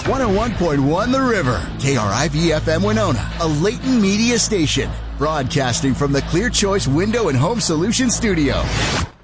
101.1 The River. KRIV-FM Winona, a Leighton Media station. Broadcasting from the Clear Choice Window and Home Solutions Studio.